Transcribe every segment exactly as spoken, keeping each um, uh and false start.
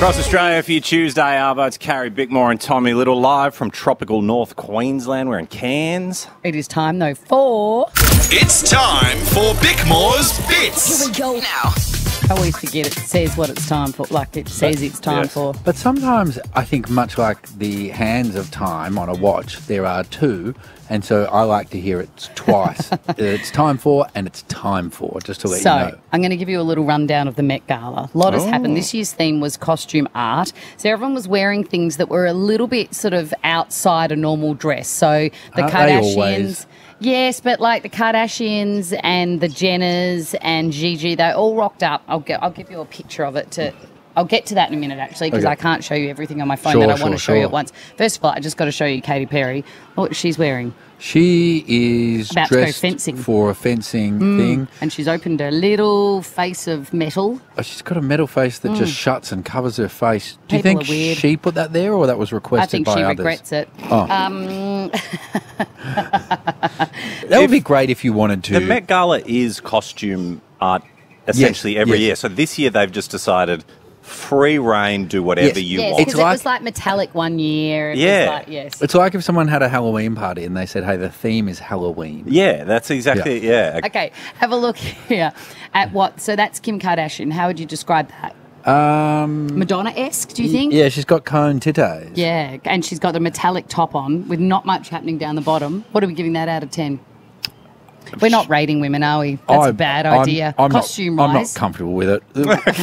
Across Australia for your Tuesday, Arvo. It's Carrie Bickmore and Tommy Little live from tropical North Queensland. We're in Cairns. It is time, though, for... It's time for Bickmore's Bits. Here we go now. I always forget it says what it's time for, like it says it's time yes. for. But sometimes I think much like the hands of time on a watch, there are two, and so I like to hear it twice. It's time for and it's time for, just to let So, you know. I'm going to give you a little rundown of the Met Gala. A lot has Oh. happened. This year's theme was costume art. So everyone was wearing things that were a little bit sort of outside a normal dress. So the Aren't they Kardashians... always? Yes, but like the Kardashians and the Jenners and Gigi, they all rocked up. I'll get, I'll give you a picture of it to... I'll get to that in a minute, actually, because Okay. I can't show you everything on my phone Sure, that I sure, want to show you sure. at once. First of all, I just got to show you Katy Perry, what she's wearing. She is About to go dressed fencing. for a fencing thing. And she's opened a little face of metal. Oh, she's got a metal face that just shuts and covers her face. Do you People think are weird. she put that there, or that was requested I think by she others? regrets it. Oh. Um, That would be great if you wanted to. The Met Gala is costume art essentially Yes, every yes. year. So this year they've just decided free reign, do whatever Yes. you yes, want. because It's it like- was like metallic one year. It Yeah. Was like, yes. It's like if someone had a Halloween party and they said, hey, the theme is Halloween. Yeah, that's exactly, yeah. Okay, have a look here at what. So that's Kim Kardashian. How would you describe that? Um, Madonna-esque, do you think? Yeah, she's got cone titties. Yeah, and she's got the metallic top on with not much happening down the bottom. What are we giving that out of ten? We're not rating women, are we? That's I- a bad I'm- idea. I'm, Costume not, I'm not wise. comfortable with it.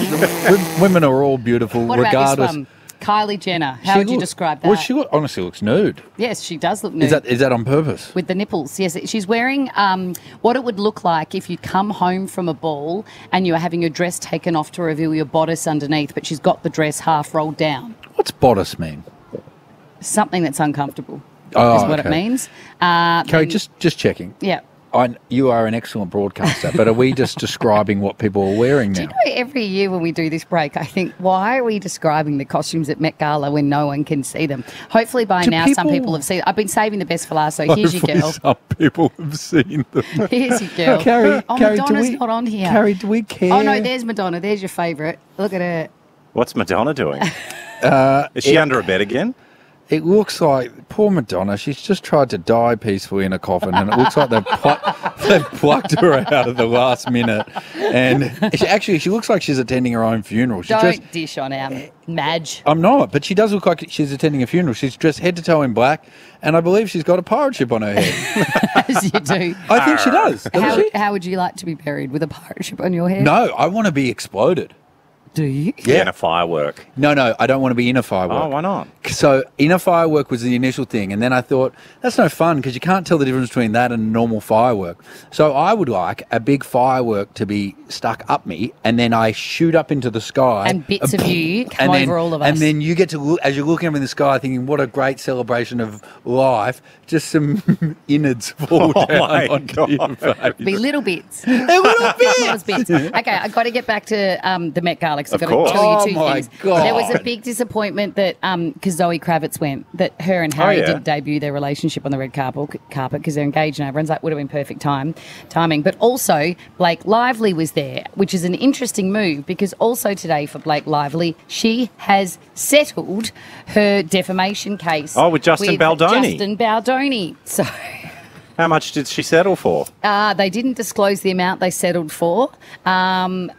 W- Women are all beautiful, What about regardless. this one? Kylie Jenner. How She would you look- describe that? Well, she look, honestly looks nude. Yes, she does look nude. Is that is that on purpose? With the nipples, yes. She's wearing um, what it would look like if you'd come home from a ball and you were having your dress taken off to reveal your bodice underneath, but she's got the dress half rolled down. What's bodice mean? Something that's uncomfortable Oh, is what okay. it means. Uh, Carrie, then- just just checking. Yeah. I, you are an excellent broadcaster, but are we just describing what people are wearing Do now? you know, every year when we do this break, I think, why are we describing the costumes at Met Gala when no one can see them? Hopefully by Do now some people- people have seen. I've been saving the best for last, so here's your Hopefully girl. some people have seen them. Here's your girl. Carrie, oh, Carrie, do Madonna's we- not on here. Carrie, do we care? Oh, no, there's Madonna. There's your favourite. Look at her. What's Madonna doing? Uh, Is she under a bed again? It looks like poor Madonna. She's just tried to die peacefully in a coffin, and it looks like they've, pluck, they've plucked her out at the last minute. And she, actually, she looks like she's attending her own funeral. She's Don't dressed, dish on our Madge. I'm not, but she does look like she's attending a funeral. She's dressed head to toe in black, and I believe she's got a pirate ship on her head. As you do. I think she does. Doesn't How, she? how would you like to be buried? With a pirate ship on your head? No, I want to be exploded. Do you? Yeah. In a firework. No, no, I don't want to be in a firework. Oh, why not? So in a firework was the initial thing, and then I thought that's no fun because you can't tell the difference between that and a normal firework. So I would like a big firework to be stuck up me, and then I shoot up into the sky, And bits of you come and then, over all of us. And then you get to look as you're looking up in the sky, thinking, "What a great celebration of life!" Just some innards fall Oh down my onto your God. face. Be little bits. A little bit. Little bits. Okay, I've got to get back to um, the Met Gala because I've Of got course. to tell you Oh two my things. God. There was a big disappointment that because Zoe Kravitz went, that her and Harry Oh, yeah. did debut their relationship on the red carpet carpet because they're engaged and everyone's like, would have been perfect time timing. But also Blake Lively was there, which is an interesting move because also today for Blake Lively, she has settled her defamation case. Oh, with Justin Baldoni. Justin Baldoni. So. How much did she settle for? Uh, they didn't disclose the amount they settled for. Um,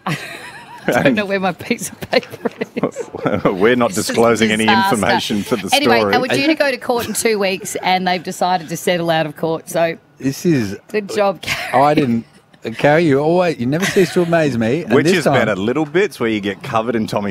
I don't know where my piece of paper is. We're not This is a disclosing any disaster. information for the story. Anyway, they were due to go to court in two weeks and they've decided to settle out of court. So This is. good job, Carrie. I didn't. Carrie, you always you never cease to amaze me. And Which this is time, better, little bits where you get covered in Tommy